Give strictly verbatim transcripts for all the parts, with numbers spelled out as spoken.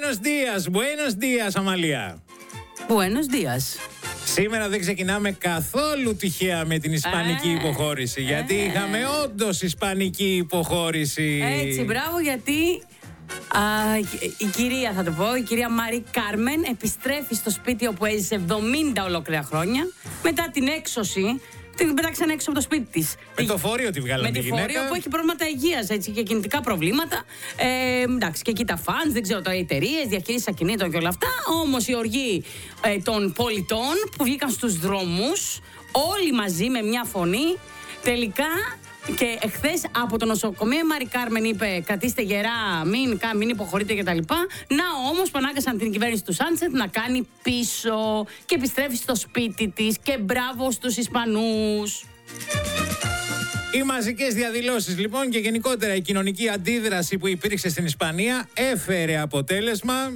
Buenos días, buenos días, Αμαλία. Buenos días. Σήμερα δεν ξεκινάμε καθόλου τυχαία με την ισπανική ε, υποχώρηση, γιατί ε, είχαμε όντως ισπανική υποχώρηση. Έτσι, μπράβο, γιατί α, η κυρία, θα το πω, η κυρία Μαρί Κάρμεν επιστρέφει στο σπίτι όπου έζησε εβδομήντα ολόκληρα χρόνια μετά την έξωση. Την πετάξαν έξω από το σπίτι της. Με το φόρειο τη βγάλανε τη γυναίκα. Με το φόρειο που έχει προβλήματα υγείας, έτσι, και κινητικά προβλήματα. Ε, εντάξει, και εκεί τα φανς, δεν ξέρω τώρα, οι εταιρείες, διαχείριση ακινήτων και όλα αυτά. Όμως η οργή ε, των πολιτών που βγήκαν στους δρόμους, όλοι μαζί με μια φωνή, τελικά. Και εχθές από το νοσοκομείο η Μαρί Κάρμεν είπε: κρατήστε γερά, μην, μην υποχωρείτε κτλ. Να όμως πανάγκασαν την κυβέρνηση του Σάντσεθ να κάνει πίσω και επιστρέφει στο σπίτι της. Και μπράβο στους Ισπανούς. Οι μαζικές διαδηλώσεις λοιπόν και γενικότερα η κοινωνική αντίδραση που υπήρξε στην Ισπανία έφερε αποτέλεσμα.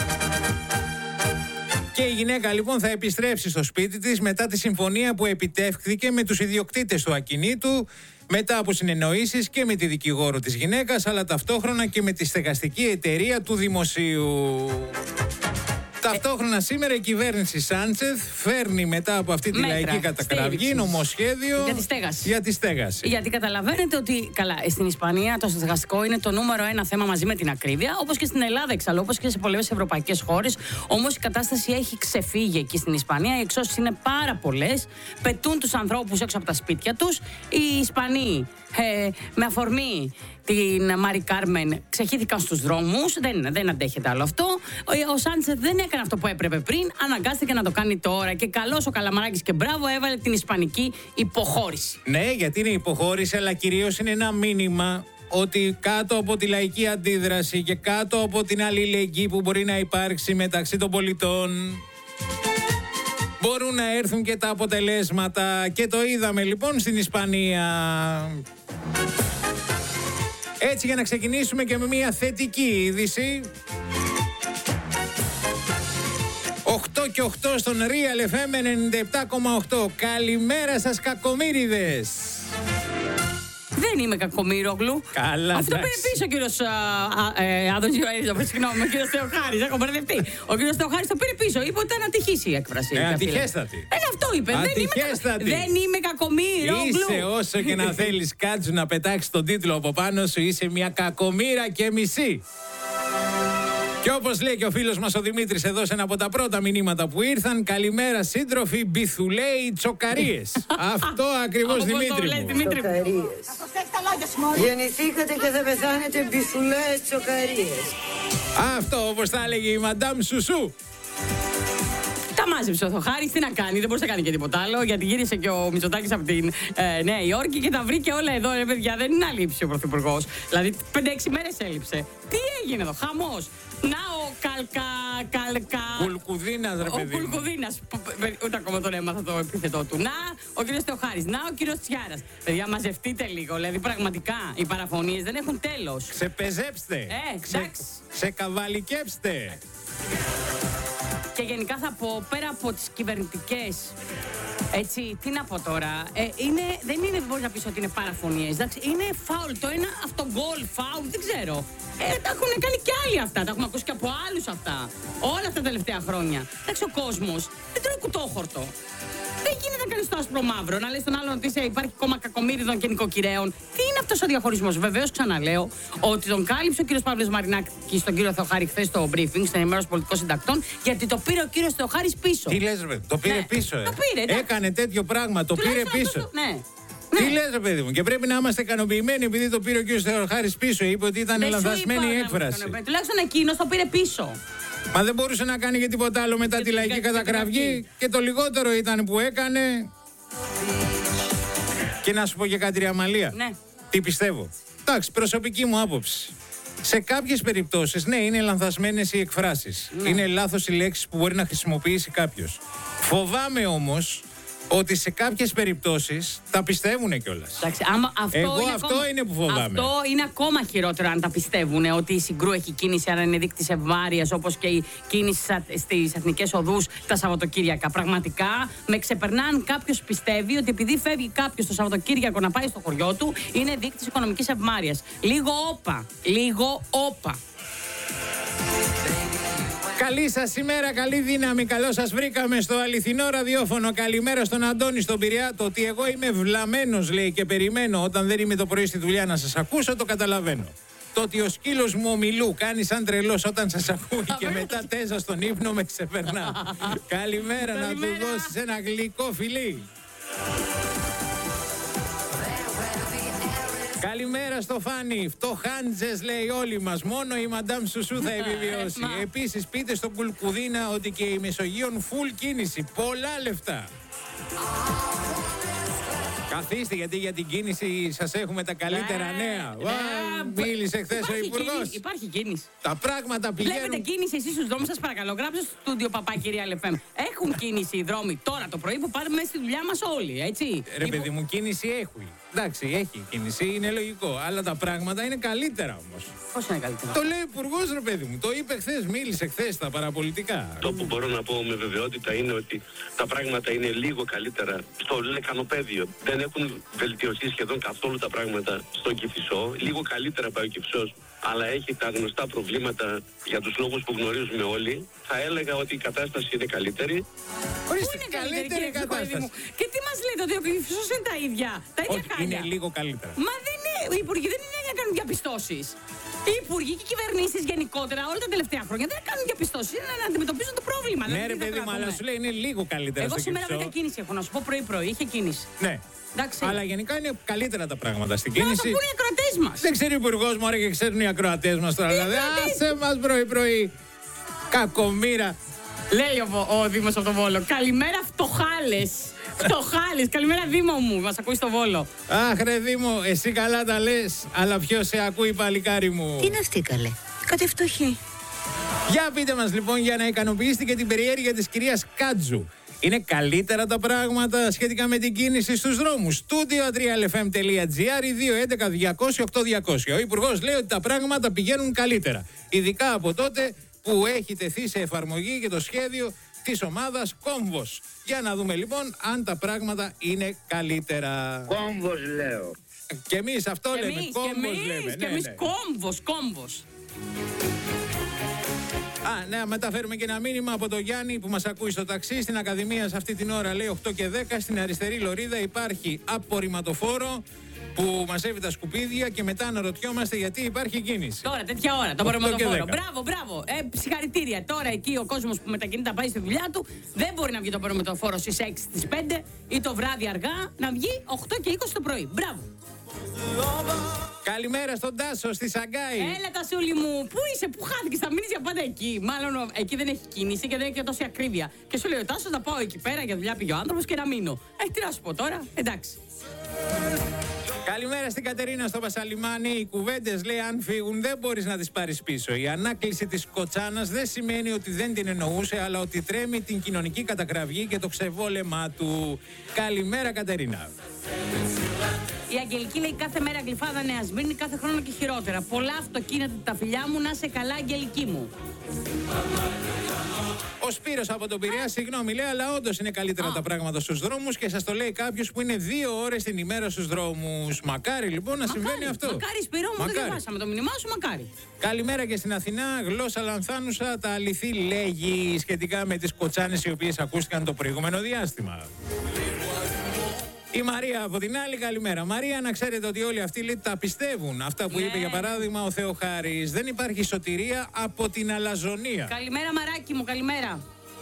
Και η γυναίκα λοιπόν θα επιστρέψει στο σπίτι της μετά τη συμφωνία που επιτεύχθηκε με τους ιδιοκτήτες του ακινήτου, μετά από συνεννοήσεις και με τη δικηγόρο της γυναίκας, αλλά ταυτόχρονα και με τη στεγαστική εταιρεία του δημοσίου. Ταυτόχρονα σήμερα η κυβέρνηση Σάντσεθ φέρνει μετά από αυτή τη μέτρα λαϊκή κατακραυγή νομοσχέδιο για τη στέγαση. Για τη στέγαση. Γιατί καταλαβαίνετε ότι καλά, στην Ισπανία το στεγαστικό είναι το νούμερο ένα θέμα μαζί με την ακρίβεια, όπως και στην Ελλάδα εξάλλου, όπως και σε πολλές ευρωπαϊκές χώρες. Όμως η κατάσταση έχει ξεφύγει εκεί στην Ισπανία. Οι εξώσεις είναι πάρα πολλές. Πετούν τους ανθρώπους έξω από τα σπίτια τους. Οι Ισπανοί ε, με αφορμή την Μαρί Κάρμεν ξεχύθηκαν στους δρόμους. Δεν, δεν αντέχεται άλλο αυτό. Ο, ο Σάντσεθ δεν έκανε αυτό που έπρεπε πριν. Αναγκάστηκε να το κάνει τώρα. Και καλώς ο Καλαμαράκης και μπράβο έβαλε την ισπανική υποχώρηση. Ναι, γιατί είναι υποχώρηση, αλλά κυρίως είναι ένα μήνυμα ότι κάτω από τη λαϊκή αντίδραση και κάτω από την αλληλεγγύη που μπορεί να υπάρξει μεταξύ των πολιτών, μπορούν να έρθουν και τα αποτελέσματα. Και το είδαμε λοιπόν στην Ισπανία. Έτσι, για να ξεκινήσουμε και με μια θετική είδηση. οκτώ και οκτώ στον Real εφ εμ ενενήντα επτά κόμμα οκτώ. Καλημέρα σας, κακομοίριδες. Δεν είμαι κακομοίρογλου. Καλά, αυτό πήρε πίσω ο κύριος Άδωνης Γεωργιάδης. Συγγνώμη, ο κύριος Θεοχάρης. Έχω μπερδευτεί. Ο κύριος Θεοχάρης το πήρε πίσω. Είπε ότι ήταν ατυχής η έκφραση. Ε, ατυχέστατη. Ε, αυτό είπε. Ατυχέστατη. Δεν είμαι κακομοίρογλου. Είσαι, όσο και να θέλεις κάτσου να πετάξεις τον τίτλο από πάνω σου, είσαι μια κακομοίρα και μισή. Και όπως λέει και ο φίλος μας ο Δημήτρης εδώ σε ένα από τα πρώτα μηνύματα που ήρθαν, καλημέρα σύντροφοι, μπιθουλέοι τσοκαρίες. Αυτό ακριβώς, Δημήτρη μου. Τσοκαρίες. Γεννηθήκατε και θα πεθάνετε μπιθουλέες τσοκαρίες. Αυτό όπως τα έλεγε η Μαντάμ Σουσού. Τα μάζεψε ο Θεοχάρης, τι να κάνει, δεν μπορούσε να κάνει και τίποτα άλλο, γιατί γύρισε και ο Μητσοτάκης από την ε, Νέα Υόρκη και τα βρήκε όλα εδώ, ρε παιδιά, δεν είναι αλήψη ο Πρωθυπουργός. Δηλαδή, πέντε έξι μέρες έλειψε. Τι έγινε εδώ, χαμός. Να ο Καλκα... Καλκα... Κουλκουδίνας, ρε παιδί. Ο Κουλκουδίνας, ούτε ακόμα τον έμαθα το επίθετό του. Να ο κύριος Θεοχάρης, να ο κύριος Τσιάρας. Παιδιά, μαζευτείτε λίγο, δηλαδή πραγματικά οι παραφωνίες δεν έχουν τέλος. Ξεπεζέψτε. Ε, Ξε... Ξεκαβαλικέψτε. Και γενικά θα πω, πέρα από τις κυβερνητικές, έτσι, τι να πω τώρα, ε, είναι, δεν είναι, δεν μπορείς να πεις ότι είναι παραφωνίες, εντάξει, είναι φάουλ, το ένα αυτογκολ, φάουλ, δεν ξέρω. Ε, τα έχουν κάνει και άλλοι αυτά, τα έχουμε ακούσει και από άλλους αυτά, όλα αυτά τα τελευταία χρόνια. Εντάξει, ο κόσμος δεν τρώει κουτόχορτο. Δεν γίνεται να κάνεις το άσπρο μαύρο, να λες στον άλλον ότι υπάρχει κόμμα κακομοίριδων και νοικοκυρέων. Τι είναι αυτός ο διαχωρισμός? Βεβαίως, ξαναλέω ότι τον κάλυψε ο κύριος Παύλος Μαρινάκης στον κύριο Θεοχάρη χθες στο briefing, στην ενημέρωση πολιτικών συντακτών, γιατί το πήρε ο κύριος Θεοχάρης πίσω. Τι λες, ρε, το πήρε ναι, πίσω, ε. Το πήρε, ναι. Έκανε τέτοιο πράγμα, το πήρε πίσω. Το, ναι. Τι ναι. λες, ρε παιδί μου, και πρέπει να είμαστε ικανοποιημένοι επειδή το πήρε ο κύριος Θεοχάρης πίσω. Είπε ότι ήταν λανθασμένη η έκφραση. Τουλάχιστον εκείνος το πήρε πίσω. Μα δεν μπορούσε να κάνει και τίποτα άλλο μετά τη λαϊκή κατακραυγή και το λιγότερο ήταν που έκανε. Και να σου πω και κάτι, ρε Αμαλία. Ναι. Τι πιστεύω? Εντάξει, προσωπική μου άποψη. Σε κάποιες περιπτώσεις, ναι, είναι λανθασμένες οι εκφράσεις. Ναι. Είναι λάθος οι λέξεις που μπορεί να χρησιμοποιήσει κάποιος. Φοβάμαι όμως ότι σε κάποιες περιπτώσεις τα πιστεύουν κιόλας. Εντάξει, άμα αυτό Εγώ είναι αυτό ακόμα, είναι που φοβάμαι. Αυτό είναι ακόμα χειρότερο αν τα πιστεύουν ότι η Συγκρού έχει κίνηση, αν είναι δείκτης ευμάρειας, όπως και η κίνηση στις εθνικές οδούς τα Σαββατοκύριακα. Πραγματικά με ξεπερνάν, κάποιος πιστεύει ότι επειδή φεύγει κάποιος το Σαββατοκύριακο να πάει στο χωριό του, είναι δείκτης οικονομικής ευμάρειας. Λίγο όπα. Λίγο όπα. Καλή σας ημέρα, καλή δύναμη. Καλώς σας βρήκαμε στο αληθινό ραδιόφωνο. Καλημέρα στον Αντώνη στον Πειραιά. Το ότι εγώ είμαι βλαμμένος, λέει, και περιμένω όταν δεν είμαι το πρωί στη δουλειά να σας ακούσω, το καταλαβαίνω. Το ότι ο σκύλος μου ο Μιλού κάνει σαν τρελός όταν σας ακούει και μετά τέζα στον ύπνο με ξεπερνά. Καλημέρα, να του δώσεις ένα γλυκό φιλί. Καλημέρα στο Φάνη. Φτωχάντζες, λέει, όλοι μας. Μόνο η Μαντάμ Σουσού θα επιβιώσει. Επίσης, πείτε στον Κουλκουδίνα ότι και η Μεσογείων φουλ κίνηση. Πολλά λεφτά. Καθίστε, γιατί για την κίνηση σας έχουμε τα καλύτερα ναι, νέα. Ναι, μίλησε χθες ο Υπουργός. Υπάρχει κίνηση. Τα πράγματα πηγαίνουν. Βλέπετε κίνηση εσείς στους δρόμους, σας παρακαλώ. Γράψτε στο στούντιο παπά κυρία Λεφέμ. Έχουν κίνηση οι δρόμοι τώρα το πρωί που πάμε μέσα στη δουλειά μας όλοι, έτσι. Ρε παιδί μου, κίνηση έχει. Εντάξει, έχει κίνηση, είναι λογικό. Αλλά τα πράγματα είναι καλύτερα όμως. Πώς είναι καλύτερα? Το λέει ο Υπουργός, ρε παιδί μου. Το είπε χθες, μίλησε χθες στα παραπολιτικά. Το που μπορώ να πω με βεβαιότητα είναι ότι τα πράγματα είναι λίγο καλύτερα στο λεκανοπέδιο. Δεν έχουν βελτιωθεί σχεδόν καθόλου τα πράγματα στον Κηφισό. Λίγο καλύτερα πάει ο Κηφισός, αλλά έχει τα γνωστά προβλήματα για τους λόγους που γνωρίζουμε όλοι. Θα έλεγα ότι η κατάσταση είναι καλύτερη. Ορίστε, καλύτερη κατάσταση. Και τι μας λέτε, ότι ο Κηφισός είναι τα ίδια. Τα ίδια Όχι, χάλια. είναι λίγο καλύτερα. Μα δεν είναι. Οι υπουργοί δεν είναι για να κάνουν διαπιστώσεις. Οι υπουργοί και οι κυβερνήσεις γενικότερα όλα τα τελευταία χρόνια δεν κάνουν διαπιστώσεις. Είναι να αντιμετωπίζουν το πρόβλημα. Ναι, ρε παιδί μου, αλλά σου λέει είναι λίγο καλύτερα. Εγώ στο σήμερα Κηφισό. βρήκα κίνηση. Έχω να σου πω πρωί-πρωί. Είχε κίνηση. Ναι. Εντάξει. Αλλά γενικά είναι καλύτερα τα πράγματα στην Να μας κίνηση. το πούνε οι ακροατές μας. Δεν ξέρει ο Υπουργός μου, και ξέρουν οι ακροατές μας τώρα. Δηλαδή, άσε μας πρωί-πρωί. Κακομοίρα. Λέει ο, ο Δήμος από το Βόλο. Καλημέρα, φτωχάλες. Φτωχάλες. Καλημέρα, Δήμο μου. Μας ακούει στο Βόλο. Αχ, ρε Δήμο, εσύ καλά τα λες, αλλά ποιος σε ακούει, παλικάρι μου. Τι είναι αυτή, καλέ? Κάτι φτωχή. Για πείτε μας λοιπόν, για να ικανοποιήσετε και την περιέργεια της κυρίας Κάτζου. Είναι καλύτερα τα πράγματα σχετικά με την κίνηση στους δρόμους? Studio τρία ελ εφ εμ τελεία τζι άρ δύο έντεκα διακόσια οκτώ διακόσια. Ο Υπουργός λέει ότι τα πράγματα πηγαίνουν καλύτερα. Ειδικά από τότε που έχει τεθεί σε εφαρμογή και το σχέδιο της ομάδας Κόμβος. Για να δούμε λοιπόν αν τα πράγματα είναι καλύτερα. Κόμβος λέω. Και εμείς αυτό Και λέμε, εμείς, Κόμβος και εμείς, λέμε. και ναι, εμείς ναι. κόμβος, κόμβος. Α, ναι, μεταφέρουμε και ένα μήνυμα από τον Γιάννη που μας ακούει στο ταξί. Στην Ακαδημία σε αυτή την ώρα λέει οκτώ και δέκα. Στην αριστερή λωρίδα υπάρχει απορριμματοφόρο που μαζεύει τα σκουπίδια και μετά αναρωτιόμαστε γιατί υπάρχει κίνηση. Τώρα, τέτοια ώρα, το οκτώ και απορριμματοφόρο. δέκα. Μπράβο, μπράβο. Ε, συγχαρητήρια. Τώρα εκεί ο κόσμος που μετακινείται να πάει στη δουλειά του δεν μπορεί να βγει το απορριμματοφόρο στις έξι, στις πέντε ή το βράδυ αργά, να βγει οκτώ και είκοσι το πρωί. Μπράβο. Καλημέρα στον Τάσο στη Σαγκάη. Έλα, Τασούλη μου, πού είσαι, πού χάθηκες, θα μείνεις για πάντα εκεί. Μάλλον ο- εκεί δεν έχει κίνηση και δεν έχει και τόση ακρίβεια. Και σου λέει ο Τάσος να πάω εκεί πέρα για δουλειά πήγε ο άνθρωπος και να μείνω. Ε, τι να σου πω τώρα, εντάξει. Καλημέρα στην Κατερίνα στο Πασαλιμάνι. Οι κουβέντες, λέει, αν φύγουν δεν μπορείς να τις πάρεις πίσω. Η ανάκληση της κοτσάνας δεν σημαίνει ότι δεν την εννοούσε, αλλά ότι τρέμει την κοινωνική κατακραυγή και το ξεβόλεμά του. Καλημέρα, Κατερίνα. Η Αγγελική λέει κάθε μέρα γλυφάδα Νέα Σμύρνη, κάθε χρόνο και χειρότερα. Πολλά αυτοκίνητα τα φιλιά μου, να σε καλά, Αγγελική μου. Ο Σπύρος από τον Πειραιά, συγγνώμη, λέει, αλλά όντως είναι καλύτερα τα πράγματα στους δρόμους και σας το λέει κάποιος που είναι δύο ώρες την ημέρα στους δρόμους. Μακάρι λοιπόν να συμβαίνει αυτό. Μακάρι, Σπύρο μου, δεν Μακάρι. διαβάσαμε το μήνυμά σου, μακάρι. Καλημέρα και στην Αθηνά. Γλώσσα λανθάνουσα, τα αληθή λέγει σχετικά με τις κοτσάνες οι οποίες ακούστηκαν το προηγούμενο διάστημα. Η Μαρία από την άλλη, καλημέρα. Μαρία, να ξέρετε ότι όλοι αυτοί, λέει, τα πιστεύουν. Αυτά που Ναι. είπε για παράδειγμα ο Θεοχάρης. Δεν υπάρχει σωτηρία από την αλαζονία. Καλημέρα, Μαράκι μου, καλημέρα.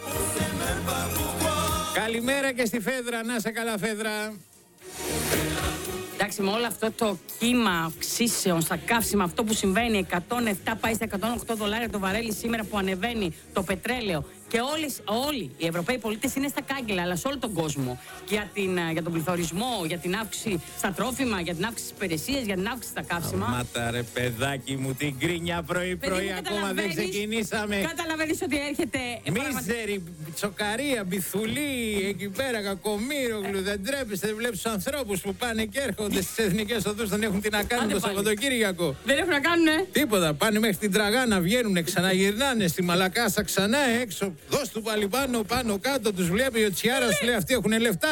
Καλημέρα και στη Φέδρα. Να σε καλά, Φέδρα. Εντάξει, με όλο αυτό το κύμα αυξήσεων στα καύσιμα, αυτό που συμβαίνει, εκατόν επτά πάει στα εκατόν οκτώ δολάρια το βαρέλι σήμερα που ανεβαίνει το πετρέλαιο. Και όλες, όλοι οι Ευρωπαίοι πολίτες είναι στα κάγκελα, αλλά σε όλο τον κόσμο. Για, την, για τον πληθωρισμό, για την αύξηση στα τρόφιμα, για την αύξηση στις υπηρεσίες, για την αύξηση στα καύσιμα. Μάτα ρε παιδάκι μου, την κρίνια πρωί-πρωί, ακόμα δεν ξεκινήσαμε. Καταλαβαίνεις ότι έρχεται. Μίζερη, τσοκαρία, μπιθουλή, εκεί πέρα, κακομοίρογλου, δεν τρέπεστε, δεν βλέπεις τους ανθρώπους που πάνε και έρχονται στις εθνικές οδούς, δεν έχουν τι να κάνουν Άντε το πάλι. Σαββατοκύριακο. Δεν έχουν να κάνουνε. Τίποτα, πάνε μέχρι την Τραγάνα, βγαίνουν, ξαναγυρνάνε στη Μαλακάσα ξανά έξω. Δώσ' του πάλι πάνω, πάνω κάτω, τους βλέπει ο Τσιάρας, σου λέει αυτοί έχουν λεφτά.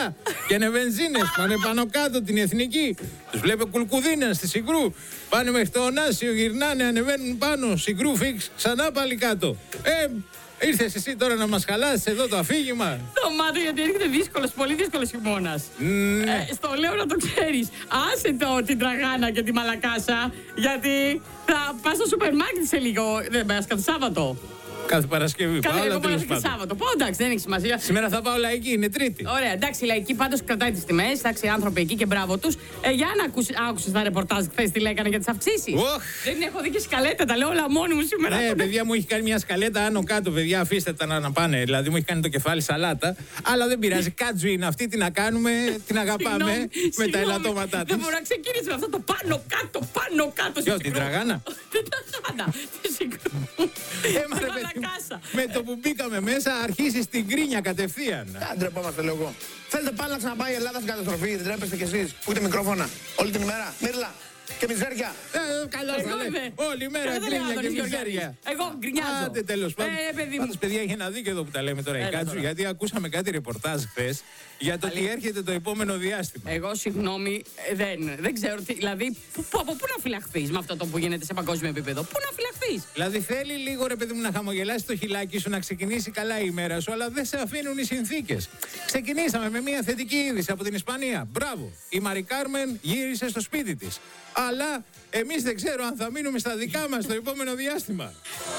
Πιάνε βενζίνες, πάνε πάνω κάτω την εθνική. Τους βλέπω κουλκουδίνα στη Συγκρού. Πάνε μέχρι το Ωνάσιο, γυρνάνε, ανεβαίνουν πάνω. Συγκρού φίξ, ξανά πάλι κάτω. Ε, ήρθες εσύ τώρα να μας χαλάσεις εδώ το αφήγημα. Το μάτω γιατί έρχεται δύσκολος, πολύ δύσκολος χειμώνας. Ναι. Ε, στο λέω να το ξέρεις. Άσε το την τραγάνα και τη μαλακάσα, γιατί θα πας στο σούπερ μάρκετ σε λίγο. Δεν πας κάθε Σάββατο. Κάθε Παρασκευή. Κάθε Πάω, αλλά εγώ τέλος και πάντων. Σάββατο. Πω εντάξει, δεν έχει σημασία. Σήμερα θα πάω λαϊκή, είναι Τρίτη. Ωραία, εντάξει, η λαϊκή πάντως κρατάει τις τιμές. Εντάξει, οι άνθρωποι εκεί και μπράβο τους. Ε, για να ακούσει, άκουσες τα ρεπορτάζ χθες τι λέγανε για τις αυξήσεις. Οχ. Δεν έχω δει και σκαλέτα, τα λέω όλα μόνη μου σήμερα. Ναι, παιδιά μου έχει κάνει μια σκαλέτα άνω κάτω, παιδιά. Αφήστε τα να, να πάνε. Δηλαδή μου έχει κάνει το κεφάλι σαλάτα. Αλλά δεν πειράζει. Κάτζου είναι αυτή, την να κάνουμε, την αγαπάμε Συγγνώμη, με τα συγγνώμη. ελαττώματά Δεν της. μπορώ να ξεκινήσω με αυτό το πάνω κάτω, πάνω κάτω. Ποιο, την τραγάνα? Την τραγάνα. Τη Συγκρού. Ε, μα ρε, Τη παιδί μου, μαλακάσα. με το που μπήκαμε μέσα αρχίσεις την κρίνια κατευθείαν. Δεν τρεπόμαστε, λέω εγώ. Θέλετε πάλι να ξαναπάει η Ελλάδα στην καταστροφή, δεν τρέπεστε κι εσείς που έχετε μικρόφωνα όλη την ημέρα. Μύρλα και μιζέρια. Ε, καλώς Εγώ θα λέει. είμαι. Όλη μέρα Εγώ δεν λέω κρίνια και Άδωνης μιζέρια. Γεωργιάδης. Εγώ γκρινιάζω. Άντε, τέλος πάντων. Ε, παιδί μου. Πάντως, παιδιά, έχει ένα δίκιο εδώ που τα λέμε τώρα η Έλα Κάτζου, τώρα. γιατί ακούσαμε κάτι ρεπορτάζ χθες για το τι έρχεται το επόμενο διάστημα. Εγώ, συγγνώμη, ε, δεν, δεν ξέρω τι. Δηλαδή, που, που, από πού να φυλαχθεί με αυτό το που γίνεται σε παγκόσμιο επίπεδο. Πού να φυλαχθεί. Δηλαδή θέλει λίγο ρε παιδί μου να χαμογελάσει το χιλάκι σου, να ξεκινήσει καλά η ημέρα σου, αλλά δεν σε αφήνουν οι συνθήκες. Ξεκινήσαμε με μια θετική είδηση από την Ισπανία. Μπράβο! Η Μαρι Κάρμεν γύρισε στο σπίτι της. Αλλά εμείς δεν ξέρω αν θα μείνουμε στα δικά μας το επόμενο διάστημα.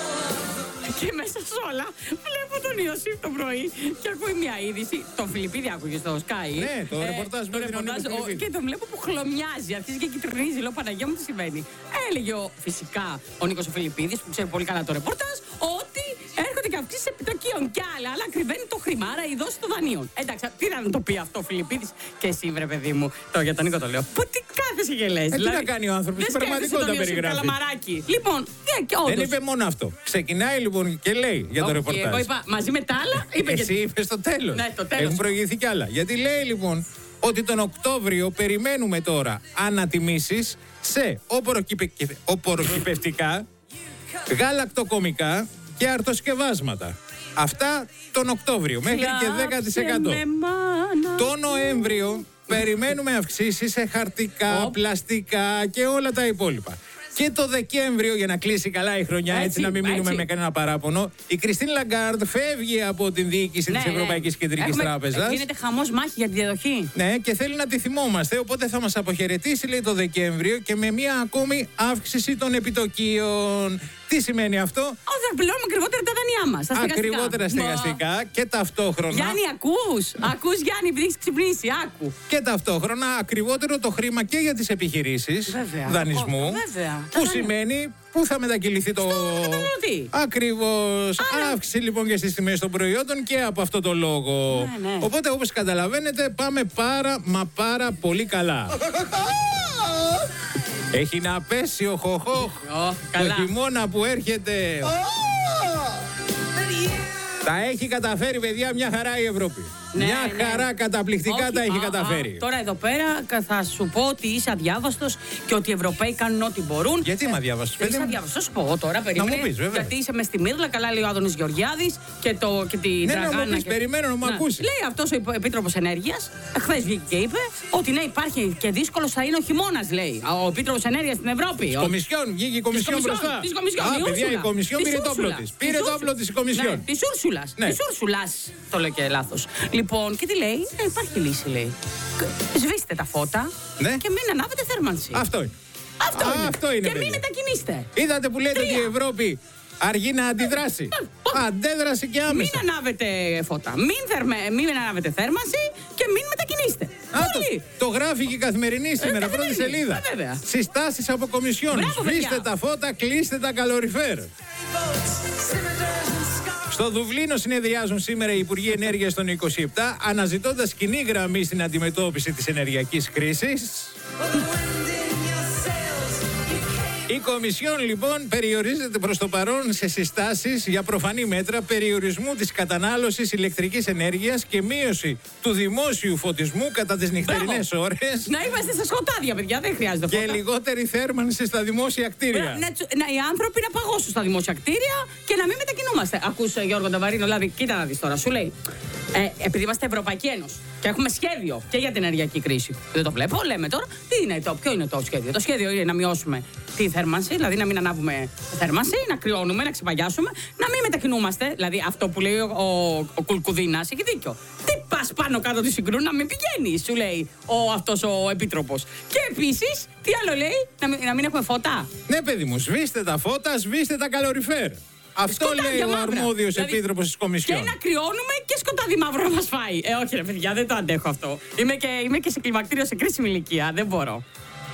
Και μέσα σε όλα βλέπω τον Ιωσήφ το πρωί και ακούει μια είδηση. Τον Φιλιππίδη άκουγε στο Sky. Ναι, το ρεπορτάζ με το την ρεπορτάζ, Νίκο ο- Φιλιππίδη. Και τον βλέπω που χλωμιάζει, αρχίζει και κυτρινίζει. Λέω Παναγία μου τι συμβαίνει. Έλεγε ο, φυσικά ο Νίκος ο Φιλιππίδης που ξέρει πολύ καλά το ρεπορτάζ ότι έρχονται και αυξήσεις επιτοκίων κι άλλα. Αλλά ακριβένει το χρήμα, άρα η δόση των δανείων. Εντάξει, τι να το πει αυτό ο Φιλιππίδης και εσύ, βρε παιδί μου. Το για τον Νίκο το λέω. Που τι κάθεσαι και λες. Ε, τι να κάνει ο άνθρωπος, δεν στην πραγματικότητα σκέφτεσαι τον Ιωσήφ περιγράφει. Καλαμαράκη. Λοιπόν, ναι, και όντως. Δεν είπε μόνο αυτό. Ξεκινάει λοιπόν και λέει για το Όχι, ρεπορτάζ. εγώ είπα μαζί με τα άλλα, είπε και Εσύ είπε στο τέλος. Ναι, το τέλος. Έχουν προηγηθεί κι άλλα. Γιατί λέει λοιπόν ότι τον Οκτώβριο περιμένουμε τώρα ανατιμήσεις σε οποροκυπε- οποροκυπευτικά, γαλακτοκομικά και αρτοσκευάσματα. Αυτά τον Οκτώβριο μέχρι και δέκα τοις εκατό. Κλάψε με, μάνα. Το Νοέμβριο περιμένουμε αυξήσεις σε χαρτικά, Οπ. πλαστικά και όλα τα υπόλοιπα. Και το Δεκέμβριο, για να κλείσει καλά η χρονιά, έτσι, Έτσι, να μην μείνουμε έτσι. με κανένα παράπονο, η Κριστίν Λαγκάρντ φεύγει από την διοίκηση Ναι, της ναι. Ευρωπαϊκής Κεντρικής Έχουμε- Τράπεζας. Γίνεται χαμός μάχη για τη διαδοχή. Ναι, και θέλει να τη θυμόμαστε. Οπότε θα μας αποχαιρετήσει, λέει, το Δεκέμβριο και με μια ακόμη αύξηση των επιτοκίων. Τι σημαίνει αυτό? Όχι, θα πληρώνουμε ακριβότερα τα δάνειά μας. τα στεγαστικά. Ακριβότερα στεγαστικά και ταυτόχρονα. Γιάννη, ακούς. Ακούς, Γιάννη, επειδή έχεις ξυπνήσει. Άκου. Και ταυτόχρονα ακριβότερο το χρήμα και για τις επιχειρήσεις Βέβαια. δανεισμού. Ο- βέβαια. Που Τα σημαίνει πού θα μετακυληθεί το. καταναλωτή. Ακριβώς. Άρα- Αύξηση λοιπόν και στις τιμές των προϊόντων και από αυτό το λόγο. Ναι, ναι. Οπότε όπως καταλαβαίνετε πάμε πάρα μα πάρα πολύ καλά. Έχει να πέσει ο χοχόχ. Ω, καλά. Το χειμώνα που έρχεται. Τα έχει καταφέρει, παιδιά, μια χαρά η Ευρώπη. Ναι, μια ναι. χαρά καταπληκτικά Όχι, τα έχει α, καταφέρει. α, τώρα εδώ πέρα κα- θα σου πω ότι είσαι αδιάβαστος και ότι οι Ευρωπαίοι κάνουν ό,τι μπορούν. Γιατί είμαι αδιάβαστος, Δεν παιδί είσαι μου? αδιάβαστος, θα σου πω εγώ τώρα. Περίμενε, μου πεις, βέβαια. Γιατί είσαι με στη Μύρλα, καλά λέει ο Άδωνης Γεωργιάδης και, το, και τη Ναι, ναι, Τραγάνα. μου πεις, και- περιμένω να μου ακούσεις. Λέει αυτός ο υπο- Επίτροπος Ενέργειας, χθες βγήκε και είπε ότι ναι, υπάρχει και δύσκολο θα είναι ο χειμώνας, λέει. Ο Επίτροπος Ενέργειας στην Ευρώπη. Ο- Κομισιόν, βγήκε η Κομισιόν Κομισιόν, μπροστά. της Κομισιόν, Α, η παιδιά, η Ούρσουλα. Κομισιόν Της πήρε το όπλο Ούρσουλα. της. Της Πήρε το Ούρσουλα. όπλο της η Κομισιόν. Ναι, της Ούρσουλας. Ναι. Της Ούρσουλας. Το λέω και λάθος. Λοιπόν, και τι λέει, ε, υπάρχει λύση, λέει. Κ- Σβήστε τα φώτα Ναι. και μην ανάβετε θέρμανση. Αυτό είναι. Αυτό, Α, είναι. αυτό είναι, Και μην παιδιά. μετακινήστε. Είδατε που λέτε ότι η Ευρώπη αργεί να αντιδράσει. Αντέδρασε και Μην άμεσα. ανάβετε φώτα. Μην, θερμε, μην ανάβετε θέρμανση και μην μετακινήστε. Α, το, Όλοι. το γράφει και η Καθημερινή σήμερα, πρώτη Καθημερινή. σελίδα. Ε, βέβαια. Συστάσεις από Κομισιόν. Μπράβο, Σβήστε παιδιά. τα φώτα, κλείστε τα καλοριφέρ. Στο Δουβλίνο συνεδριάζουν σήμερα οι Υπουργοί Ενέργειας των είκοσι επτά, αναζητώντας κοινή γραμμή στην αντιμετώπιση της ενεργειακής κρίσης. Η Κομισιόν λοιπόν περιορίζεται προς το παρόν σε συστάσεις για προφανή μέτρα περιορισμού της κατανάλωσης ηλεκτρικής ενέργειας και μείωση του δημόσιου φωτισμού κατά τις νυχτερινές ώρες Να είμαστε στα σκοτάδια, παιδιά, δεν χρειάζεται και φώτα. λιγότερη θέρμανση στα δημόσια κτίρια. Να, τσου- να, οι άνθρωποι να παγώσουν στα δημόσια κτίρια και να μην μετακινούμαστε. Ακούσε Γιώργο Νταβαρίνο, δηλαδή, κοίτα να δεις τώρα, σου λέει. Ε, επειδή είμαστε Ευρωπαϊκή Ένωση και έχουμε σχέδιο και για την ενεργειακή κρίση. Δεν το βλέπω, λέμε τώρα. Τι είναι το, ποιο είναι το σχέδιο? Το σχέδιο είναι να μειώσουμε τη θέρμανση, δηλαδή να μην ανάβουμε θέρμανση, να κρυώνουμε, να ξεπαγιάσουμε, να μην μετακινούμαστε. Δηλαδή αυτό που λέει ο, ο, ο Κουλκουδίνας έχει δίκιο. Τι πας πάνω κάτω τη συγκρού, να μην πηγαίνει, σου λέει ο, αυτός ο επίτροπος. Και επίσης, τι άλλο λέει, να μην, να μην έχουμε φώτα. Ναι, παιδί μου, σβήστε τα φώτα, σβήστε τα καλοριφέρ. Αυτό λέει ο αρμόδιος δηλαδή, επίτροπος της Κομισιόν. Και να κρυώνουμε και σκοτάδι μαύρο να μας φάει. Ε, όχι ρε παιδιά, δεν το αντέχω αυτό. Είμαι και, είμαι και σε κλιμακτήριο σε κρίσιμη ηλικία, δεν μπορώ.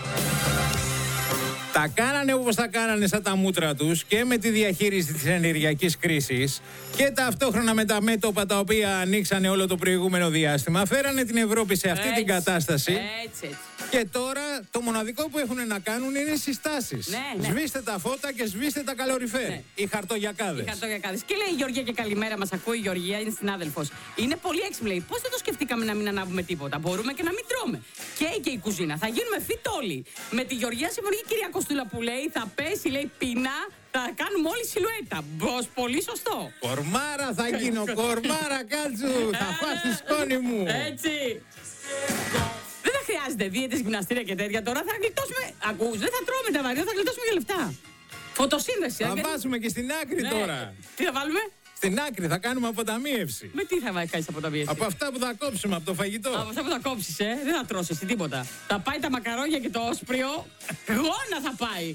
Τα κάνανε όπως τα κάνανε σαν τα μούτρα τους και με τη διαχείριση της ενεργειακής κρίσης και ταυτόχρονα με τα μέτωπα τα οποία ανοίξανε όλο το προηγούμενο διάστημα. Φέρανε την Ευρώπη σε αυτή έτσι, την κατάσταση. Έτσι, έτσι. Και τώρα το μοναδικό που έχουν να κάνουν είναι συστάσεις. Ναι, ναι. Σβήστε τα φώτα και σβήστε τα καλοριφέρ. Ναι. Οι χαρτογιακάδες. Οι χαρτογιακάδες. Και λέει η Γεωργία και καλημέρα, μας ακούει η Γεωργία, είναι συνάδελφος. Είναι πολύ έξυπνη, λέει. Πώς δεν το σκεφτήκαμε να μην ανάβουμε τίποτα? Μπορούμε και να μην τρώμε. Και και η κουζίνα. Θα γίνουμε φυτόλοι. Με τη Γεωργία συμφωνεί η κυρία Κοστούλα που λέει θα πέσει, λέει, πείνα. Θα κάνουμε όλη σιλουέτα. Μπρος, πολύ σωστό. Κορμάρα θα γίνω, κορμάρα κάτσου. Θα φας τη σκόνη μου. Έτσι. Δεν θα χρειάζεται δίαιτες, γυμναστήρια και τέτοια. Τώρα θα γλιτώσουμε. Ακούς, δεν θα τρώμε τα βαριά, θα γλιτώσουμε για λεφτά. Φωτοσύνδεση. Θα βάζουμε και στην άκρη ναι. τώρα. Τι θα βάλουμε? Στην κάνουμε θα κάνουμε αποταμίευση. Με τι θα βάλει κανείς αποταμίευση? Από αυτά που θα κόψουμε από το φαγητό. Από αυτά που θα κόψεις, ε. Δεν θα τρώσεις εσύ τίποτα. Θα πάει τα μακαρόνια και το όσπριο. Γόνα θα πάει.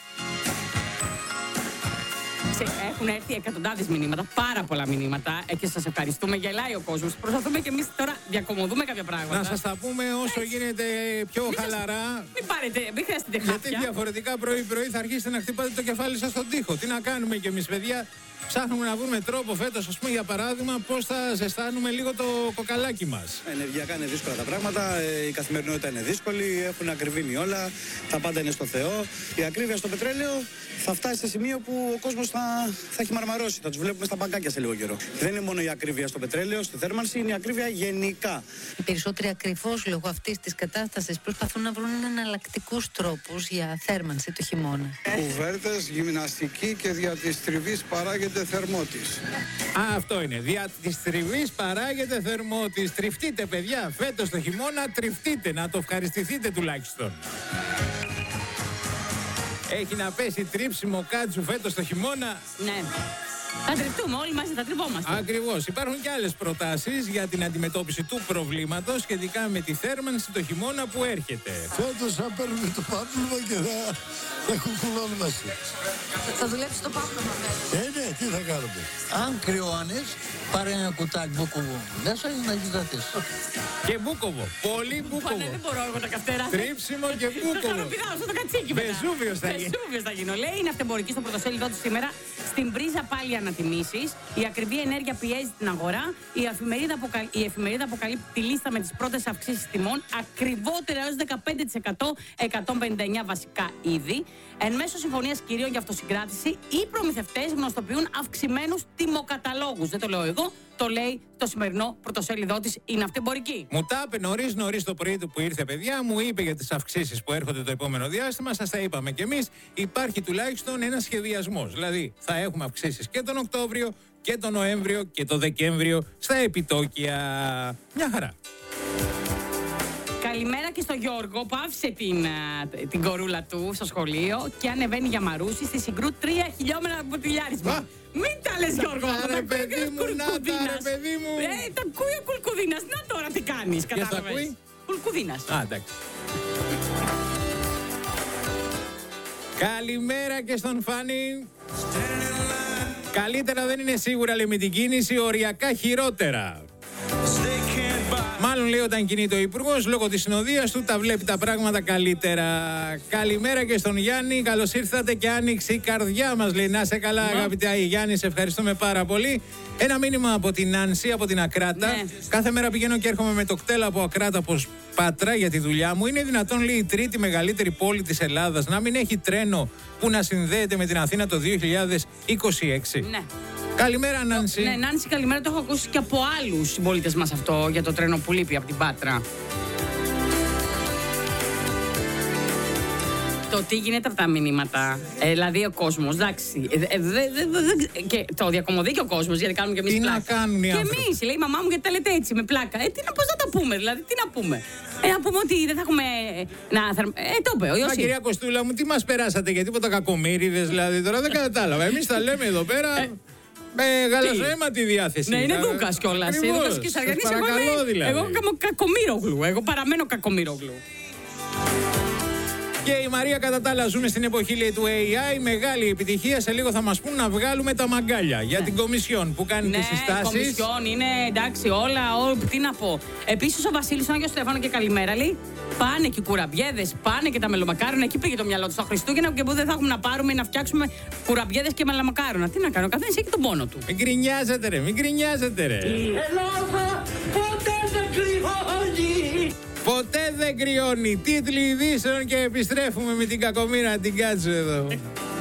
Έχουν έρθει εκατοντάδες μηνύματα, πάρα πολλά μηνύματα ε, και σας ευχαριστούμε. Γελάει ο κόσμος. Προσπαθούμε και εμείς τώρα διακομωδούμε κάποια πράγματα. Να σας τα πούμε όσο έτσι γίνεται πιο μην χαλαρά. Σας... Μην πάρετε, μην χρειαστείτε χάπια. Γιατί διαφορετικά πρωί-πρωί θα αρχίσετε να χτυπάτε το κεφάλι σας στον τοίχο. Τι να κάνουμε κι εμείς, παιδιά? Ψάχνουμε να βρούμε τρόπο φέτος, ας πούμε, για παράδειγμα, πώς θα ζεστάνουμε λίγο το κοκαλάκι μας. Ενεργειακά είναι δύσκολα τα πράγματα, η καθημερινότητα είναι δύσκολη, έχουν ακριβήνει όλα, τα πάντα είναι στο Θεό. Η ακρίβεια στο πετρέλαιο θα φτάσει σε σημείο που ο κόσμος θα, θα έχει μαρμαρώσει. Θα τους βλέπουμε στα μπαγκάκια σε λίγο καιρό. Δεν είναι μόνο η ακρίβεια στο πετρέλαιο, στη θέρμανση, είναι η ακρίβεια γενικά. Οι περισσότεροι ακριβώς λόγω αυτής της κατάστασης προσπαθούν να βρουν εναλλακτικούς τρόπους για θέρμανση το χειμώνα. Κουβέρτες, γυμναστική και δια της τριβής παράγεται θερμότης. Α, αυτό είναι. Δια της τριβής παράγεται θερμότης. Τριφτείτε, παιδιά. Φέτος το χειμώνα τριφτείτε. Να το ευχαριστηθείτε τουλάχιστον. Έχει να πέσει τρίψιμο κάτσου φέτος το χειμώνα. Ναι. Θα τριφτούμε όλοι μαζί, θα τριβόμαστε. Ακριβώς. Υπάρχουν και άλλες προτάσεις για την αντιμετώπιση του προβλήματος σχετικά με τη θέρμανση το χειμώνα που έρχεται. Φέτος θα παίρνουμε το πάπλωμα και θα, θα κουκουλώνουμε μαζί. Θα δουλέψει το πάπλωμα φέτος. Ε, ναι, τι θα κάνουμε. Αν κρυώνεις, πάρε ένα κουτάκι μπούκοβο μέσα για να κοιτάτες. Και μπούκοβο. Πολύ μπούκοβο. Πάνε, δεν μπορώ εγώ τα καυτέρα. Τρίψιμο και μπούκοβο. Θα χαροπηδάω αυτό το κατσίκι μετά. Βεζούβιος θα γίνει. Βεζούβιος θα γίνω. Λέει η ναυτεμπορική στο πρωτοσέλιδό του σήμερα. Στην πρίζα πάλι ανατιμήσεις. Η ακριβή ενέργεια πιέζει την αγορά. Η εφημερίδα, αποκαλ... η εφημερίδα αποκαλύπτει τη λίστα με τις πρώτες αυξήσεις τιμών. Ακριβότερα έως δεκαπέντε τοις εκατό, εκατόν πενήντα εννιά βασικά είδη. Εν μέσω συμφωνίας κυρίων για αυτοσυγκράτηση, οι προμηθευτές γνωστοποιούν αυξημένους τιμοκαταλόγους. Δεν το λέω εγώ, το λέει το σημερινό πρωτοσέλιδό της η ναυτεμπορική. Μου τα είπε νωρίς νωρίς το πρωί του που ήρθε, παιδιά, μου είπε για τις αυξήσεις που έρχονται το επόμενο διάστημα. Σας τα είπαμε κι εμείς. Υπάρχει τουλάχιστον ένας σχεδιασμός. Δηλαδή, θα έχουμε αυξήσεις και τον Οκτώβριο και τον Νοέμβριο και τον Δεκέμβριο στα επιτόκια. Μια χαρά. Καλημέρα και στο Γιώργο που άφησε την, την κορούλα του στο σχολείο και ανεβαίνει για Μαρούσι στη Συγκρού τρία χιλιόμετρα από τηλιάρισμα. Μην τα λες Γιώργο, να τα παιδί μου, να τα παιδί μου. Ε, τα ακούει ο Κουλκουδίνας, να τώρα τι κάνεις, κατάλαβες. Ποιος τα ακούει? Κουλκουδίνας. Α, εντάξει. Καλημέρα και στον Φάνη. Καλύτερα δεν είναι σίγουρα, λέει, με την κίνηση, οριακά χειρότερα. Μάλλον, λέει, όταν κινείται ο Υπουργός, λόγω της συνοδείας του, τα βλέπει τα πράγματα καλύτερα. Καλημέρα και στον Γιάννη. Καλώς ήρθατε και άνοιξε η καρδιά μας, λέει. Να είσαι καλά, αγαπητέ Γιάννη, σε ευχαριστούμε πάρα πολύ. Ένα μήνυμα από την Άνση, από την Ακράτα. Ναι. Κάθε μέρα πηγαίνω και έρχομαι με το κτέλ από Ακράτα προς Πάτρα για τη δουλειά μου. Είναι δυνατόν, λέει, η τρίτη μεγαλύτερη πόλη της Ελλάδας να μην έχει τρένο που να συνδέεται με την Αθήνα το δύο χιλιάδες είκοσι έξι? Ναι. Καλημέρα, Νάνση. Ναι, Νάνση, καλημέρα. Το έχω ακούσει και από άλλους συμπολίτες μας αυτό για το τρένο που λείπει από την Πάτρα. το τι γίνεται από τα μηνύματα. Ε, δηλαδή ο κόσμος, εντάξει. Ε, ε, δε, δε, δε, δε, και το διακομωδεί και ο κόσμος, γιατί κάνουμε και εμείς πλάκα. Τι να κάνουν οι και άνθρωποι. εμείς, λέει η μαμά μου, γιατί τα λέτε έτσι, με πλάκα. Ε, τι να, πώς να τα πούμε, δηλαδή, τι να πούμε. Ε, να πούμε ότι δεν θα έχουμε. Να, θα, ε, το είπε ο Ιωσήφ. Μα κυρία Κοστούλα μου, τι μας περάσατε για τίποτα κακομοίριδες, δηλαδή τώρα δεν κατάλαβα. Εμείς τα λέμε εδώ πέρα. Με γαλαζοαίματη διάθεση. Ναι, είναι Δούκας κιόλας. Είναι Δούκας και Σαργανής. Εγώ είμαι. Δηλαδή. Εγώ είμαι κακομοίρογλου. Εγώ παραμένω κακομοίρογλου. Και η Μαρία, κατά τα άλλα, ζούμε στην εποχή, λέει, του έι άι. Μεγάλη επιτυχία. Σε λίγο θα μας πούν να βγάλουμε τα μαγκάλια για την Κομισιόν που κάνει ναι, τις συστάσεις. Ναι, Κομισιόν είναι εντάξει, όλα, όλα. Τι να πω. Επίσης ο Βασίλης, τον Άγιο Στέφανο και καλημέρα, λέει. Πάνε και οι κουραμπιέδες, πάνε και τα μελομακάρονα. Εκεί πήγε το μυαλό του στα Χριστούγεννα και που δεν θα έχουμε να πάρουμε ή να φτιάξουμε κουραμπιέδες και μελομακάρονα. Τι να κάνω, ο καθένας έχει τον πόνο του. Μην γκρινιάζετε, ρε, μην γκρινιάζετε, ρε. Η Ελλάδα ποτέ δεν κρυώνει. Ποτέ δεν κρυώνει. Τίτλοι ειδήσεων και επιστρέφουμε με την κακομοίρα την Κάτσου εδώ.